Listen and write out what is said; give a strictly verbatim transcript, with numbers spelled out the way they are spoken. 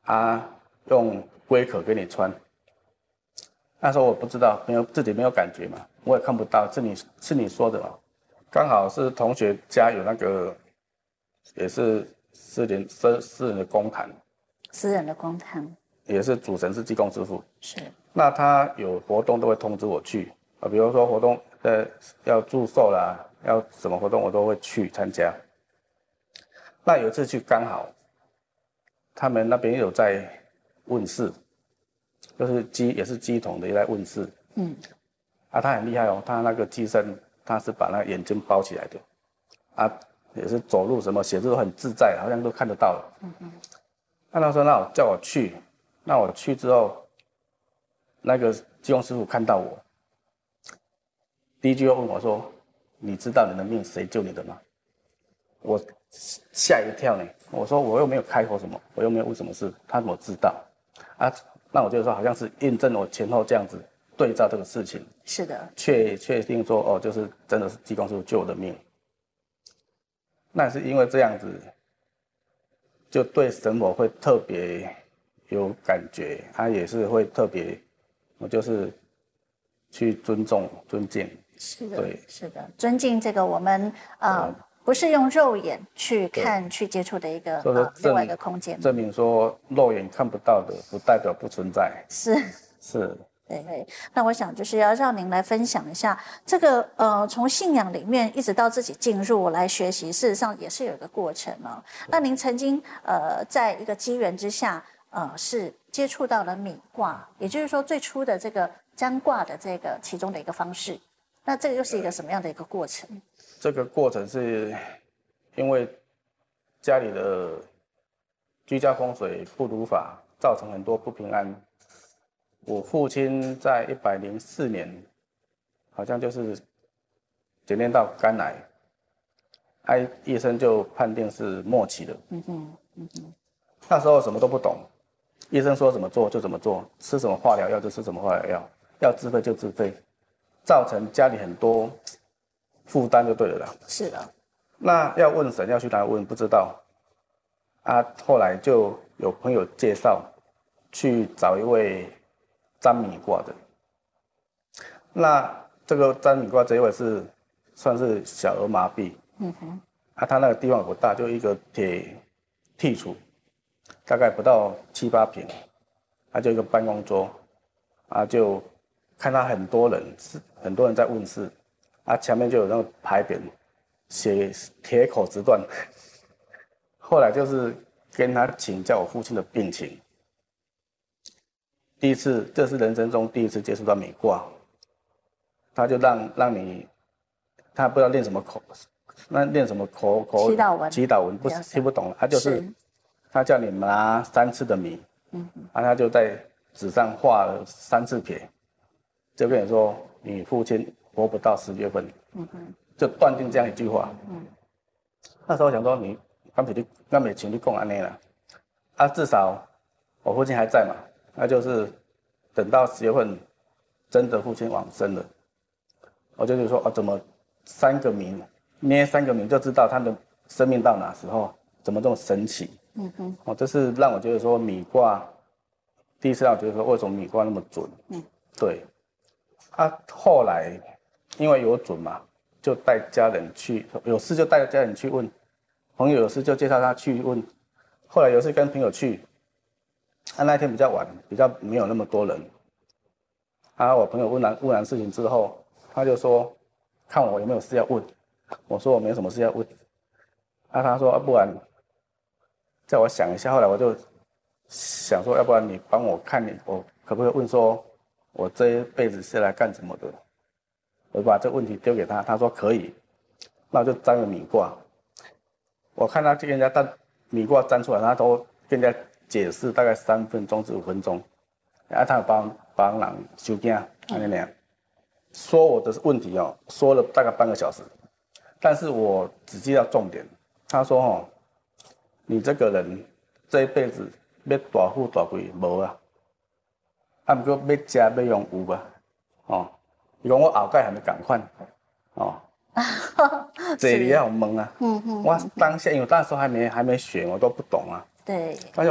啊，用龟壳给你穿。那时候我不知道，没有自己没有感觉嘛，我也看不到，是你是你说的嘛。刚好是同学家有那个，也是私人私私人的公坛， 私人的公坛， 也是主神是济公师傅。 是。 那他有活动都会通知我去啊，比如说活动呃要祝寿啦，要什么活动我都会去参加。那有一次去刚好，他们那边有在问世，就是鸡也是鸡桶的也在问世。嗯，啊，他很厉害哦，他那个鸡身他是把那个眼睛包起来的，啊，也是走路什么写字都很自在，好像都看得到了。嗯嗯。那他说那我叫我去，那我去之后，那个济公师傅看到我，第一句就问我说：“你知道你的命谁救你的吗？”我吓一跳呢，我说我又没有开口什么，我又没有问什么事，他怎么知道？啊，那我就说好像是印证我前后这样子对照这个事情， 是的， 确确定说哦，就是真的是济公师傅救我的命。那是因为这样子，就对神佛会特别有感觉，他也是会特别，我就是去尊重、尊敬。 是的， 对， 是的，尊敬这个我们呃。不是用肉眼去看、去接触的一个呃另外一个空间， 证明说肉眼看不到的，不代表不存在。 是是， 对对。那我想就是要让您来分享一下这个呃，从信仰里面一直到自己进入来学习，事实上也是有一个过程哦。那您曾经呃，在一个机缘之下，呃，是接触到了米卦，也就是说最初的这个占卦的这个其中的一个方式。那这个又是一个什么样的一个过程？ 这个过程是因为家里的居家风水不如法，造成很多不平安。我父亲在一百零四年，好像就是检验到肝癌，哎，医生就判定是末期了。嗯哼，嗯哼。那时候什么都不懂，医生说怎么做就怎么做，吃什么化疗药就吃什么化疗药，要自费就自费，造成家里很多负担就对了啦。 是的。 那要问神要去哪问不知道，啊，后来就有朋友介绍去找一位占米卦的。那这个占米卦这一位是算是小儿麻痹，嗯哼，啊，他那个地方不大，就一个铁剔橱，大概不到七八平，他就一个办公桌，啊，就看他很多人，很多人在问事，啊，前面就有那个牌匾。写铁口直断，后来就是跟他请教我父亲的病情。第一次，这是人生中第一次接触到米卦，他就让让你，他不知道念什么口，那念什么口口祈祷文， 祈祷文不听不懂，他就是他叫你拿三次的米，嗯，啊，他就在纸上画了三次撇，就跟你说你父亲活不到十月份，嗯哼。就断定这样一句话。嗯，那时候想说你，干脆你干脆请你讲安尼啦，啊，至少我父亲还在嘛，那就是等到十月份真的父亲往生了，我就说啊，怎么三个名捏三个名就知道他的生命到哪时候，怎么这么神奇？嗯哼，哦，这是让我觉得说米卦第一次让我觉得说为什么米卦那么准？嗯，对，啊，后来因为有准嘛。就带家人去，有事就带家人去问，朋友有事就介绍他去问。后来有事跟朋友去，啊那天比较晚，比较没有那么多人。啊，我朋友问完问完事情之后，他就说看我有没有事要问，我说我没有什么事要问。啊，他说啊不然叫我想一下。后来我就想说，要不然你帮我看你，我可不可以问说，我这一辈子是来干什么的？我把这个问题丢给他，他说可以，那我就占了米卦。我看他跟人家占米卦占出来，他都跟人家解释大概三分钟至五分钟，啊，他有帮帮人收件，安尼样，说我的问题哦，说了大概半个小时，但是我只记到重点。他说哦，你这个人这一辈子要大富大贵无啊，啊，不过要吃要用有吧，哦。伊讲我后盖还没赶快，哦，这里要问啊，嗯嗯，我当下因为那时候还没还没学，我都不懂啊， 对，